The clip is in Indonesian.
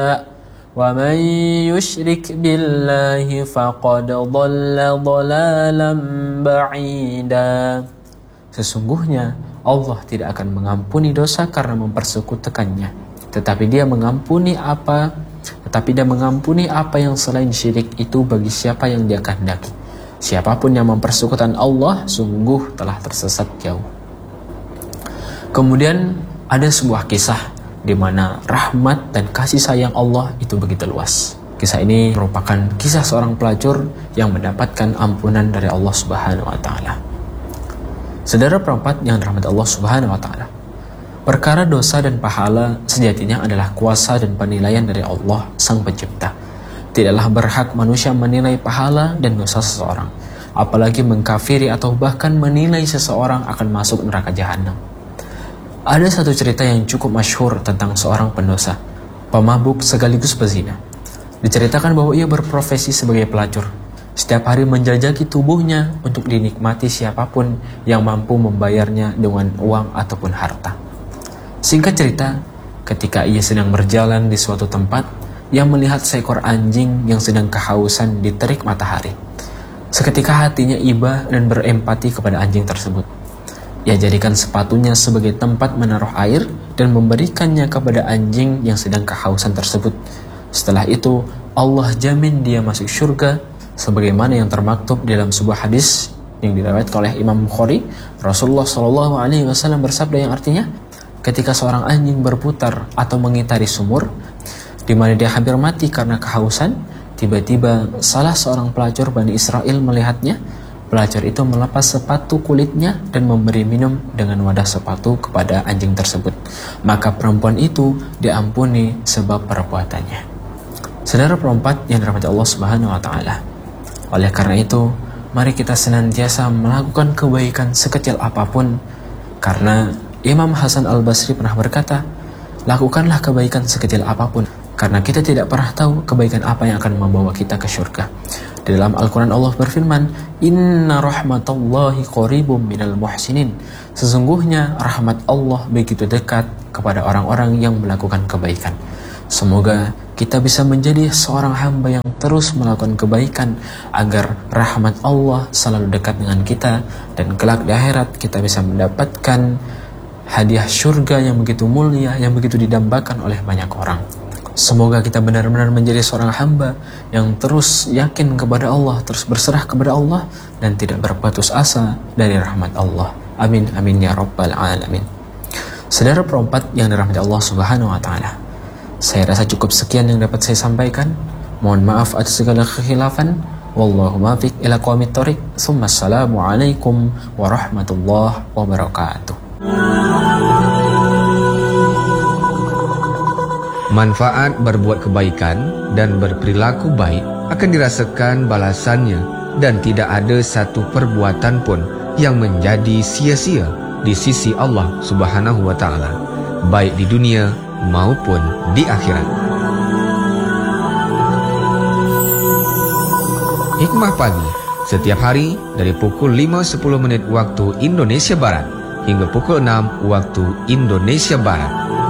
وَمَنْ يُشْرِكْ بِاللَّهِ فَقَدْ ضَلَّ ضَلَالًا بَعِيدًا. Sesungguhnya Allah tidak akan mengampuni dosa karena mempersekutukannya, tetapi Dia mengampuni apa yang selain syirik itu bagi siapa yang Dia kehendaki. Siapapun yang mempersekutukan Allah sungguh telah tersesat jauh. Kemudian ada sebuah kisah di mana rahmat dan kasih sayang Allah itu begitu luas. Kisah ini merupakan kisah seorang pelacur yang mendapatkan ampunan dari Allah Subhanahu wa taala. Saudara perempat yang dirahmati Allah Subhanahu wa taala, perkara dosa dan pahala sejatinya adalah kuasa dan penilaian dari Allah Sang Pencipta. Tidaklah berhak manusia menilai pahala dan dosa seseorang, apalagi mengkafiri atau bahkan menilai seseorang akan masuk neraka jahanam. Ada satu cerita yang cukup masyhur tentang seorang pendosa, pemabuk sekaligus pezina. Diceritakan bahwa ia berprofesi sebagai pelacur. Setiap hari menjajaki tubuhnya untuk dinikmati siapapun yang mampu membayarnya dengan uang ataupun harta. Singkat cerita, ketika ia sedang berjalan di suatu tempat, ia melihat seekor anjing yang sedang kehausan di terik matahari. Seketika hatinya iba dan berempati kepada anjing tersebut. Ia jadikan sepatunya sebagai tempat menaruh air dan memberikannya kepada anjing yang sedang kehausan tersebut. Setelah itu, Allah jamin dia masuk surga, sebagaimana yang termaktub dalam sebuah hadis yang diriwayatkan oleh Imam Bukhari. Rasulullah SAW bersabda yang artinya, ketika seorang anjing berputar atau mengitari sumur, di mana dia hampir mati karena kehausan, tiba-tiba salah seorang pelacur Bani Israel melihatnya. Pelacur itu melepas sepatu kulitnya dan memberi minum dengan wadah sepatu kepada anjing tersebut. Maka perempuan itu diampuni sebab perbuatannya. Saudara perempat yang dirahmati Allah Subhanahu wa taala, oleh karena itu, mari kita senantiasa melakukan kebaikan sekecil apapun, karena Imam Hasan Al-Basri pernah berkata, lakukanlah kebaikan sekecil apapun, karena kita tidak pernah tahu kebaikan apa yang akan membawa kita ke surga. Di dalam Al-Quran Allah berfirman, Inna rahmatallahi qaribum minal muhsinin. Sesungguhnya rahmat Allah begitu dekat kepada orang-orang yang melakukan kebaikan. Semoga kita bisa menjadi seorang hamba yang terus melakukan kebaikan, agar rahmat Allah selalu dekat dengan kita, dan kelak di akhirat kita bisa mendapatkan hadiah surga yang begitu mulia, yang begitu didambakan oleh banyak orang. Semoga kita benar-benar menjadi seorang hamba yang terus yakin kepada Allah, terus berserah kepada Allah, dan tidak berputus asa dari rahmat Allah. Amin, amin ya rabbal alamin. Saudara perempat yang dirahmati Allah Subhanahu wa taala, saya rasa cukup sekian yang dapat saya sampaikan. Mohon maaf atas segala kekhilafan. Wallahu muwaffiq ila aqwamit thoriq. Assalamualaikum warahmatullahi wabarakatuh. Manfaat berbuat kebaikan dan berperilaku baik akan dirasakan balasannya, dan tidak ada satu perbuatan pun yang menjadi sia-sia di sisi Allah Subhanahu wa taala, baik di dunia maupun di akhirat. Hikmah pagi setiap hari dari pukul 5.10 waktu Indonesia Barat hingga pukul 6 waktu Indonesia Barat.